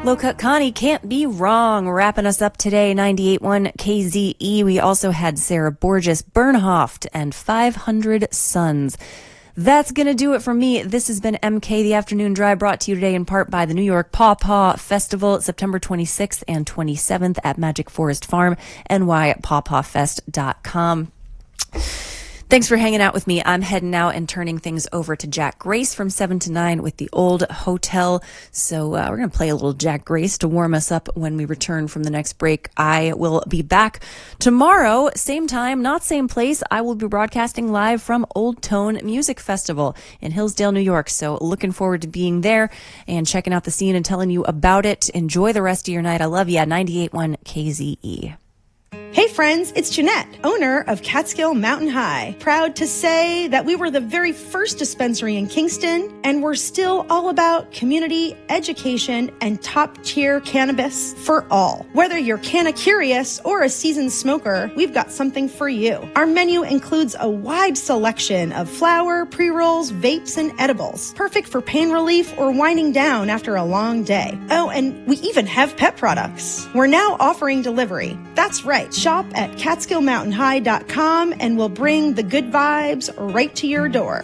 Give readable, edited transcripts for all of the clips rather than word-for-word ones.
Low Cut Connie can't be wrong. Wrapping us up today, 98.1 KZE. We also had Sarah Borges, Bernhoft, and 500 Suns. That's going to do it for me. This has been MK The Afternoon Drive, brought to you today in part by the New York Paw Paw Festival, September 26th and 27th at Magic Forest Farm, nypawpawfest.com. Thanks for hanging out with me. I'm heading out and turning things over to Jack Grace from 7 to 9 with the Old Hotel. So we're going to play a little Jack Grace to warm us up when we return from the next break. I will be back tomorrow, same time, not same place. I will be broadcasting live from Old Tone Music Festival in Hillsdale, New York. So looking forward to being there and checking out the scene and telling you about it. Enjoy the rest of your night. I love you. 98.1 KZE. Hey friends, it's Jeanette, owner of Catskill Mountain High. Proud to say that we were the very first dispensary in Kingston, and we're still all about community, education, and top-tier cannabis for all. Whether you're canna-curious or a seasoned smoker, we've got something for you. Our menu includes a wide selection of flower, pre-rolls, vapes, and edibles. Perfect for pain relief or winding down after a long day. Oh, and we even have pet products. We're now offering delivery. That's right. Shop at CatskillMountainHigh.com and we'll bring the good vibes right to your door.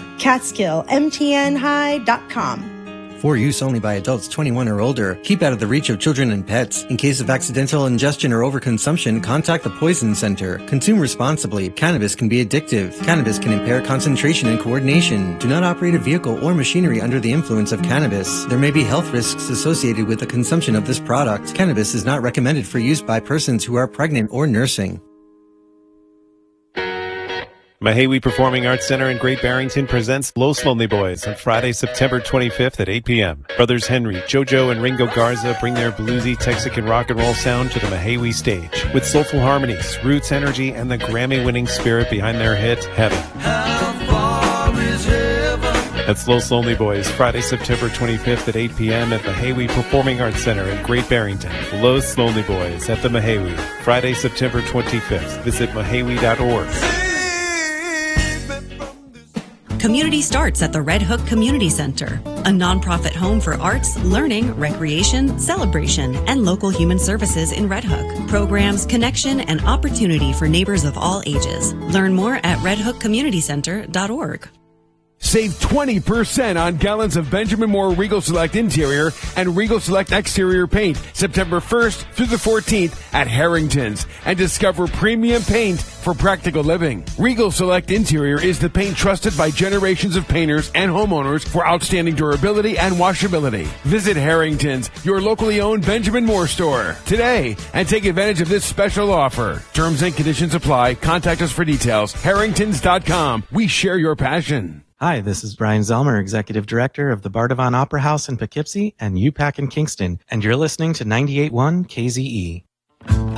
CatskillMTNHigh.com. For use only by adults 21 or older. Keep out of the reach of children and pets. In case of accidental ingestion or overconsumption, contact the Poison Center. Consume responsibly. Cannabis can be addictive. Cannabis can impair concentration and coordination. Do not operate a vehicle or machinery under the influence of cannabis. There may be health risks associated with the consumption of this product. Cannabis is not recommended for use by persons who are pregnant or nursing. Mahawi Performing Arts Center in Great Barrington presents Los Lonely Boys on Friday, September 25th at 8 p.m. Brothers Henry, JoJo, and Ringo Garza bring their bluesy Texican rock and roll sound to the Mahawi stage with soulful harmonies, roots energy, and the Grammy-winning spirit behind their hit, Heaven. How far is heaven? That's Los Lonely Boys, Friday, September 25th at 8 p.m. at Mahawi Performing Arts Center in Great Barrington. Los Lonely Boys at the Mahawi, Friday, September 25th. Visit mahawi.org. Community starts at the Red Hook Community Center, a nonprofit home for arts, learning, recreation, celebration, and local human services in Red Hook. Programs, connection, and opportunity for neighbors of all ages. Learn more at redhookcommunitycenter.org. Save 20% on gallons of Benjamin Moore Regal Select Interior and Regal Select Exterior paint September 1st through the 14th at Harrington's, and discover premium paint for practical living. Regal Select Interior is the paint trusted by generations of painters and homeowners for outstanding durability and washability. Visit Harrington's, your locally owned Benjamin Moore store, today and take advantage of this special offer. Terms and conditions apply. Contact us for details. Harringtons.com. We share your passion. Hi, this is Brian Zelmer, Executive Director of the Bardavon Opera House in Poughkeepsie and UPAC in Kingston, and you're listening to 98.1 KZE.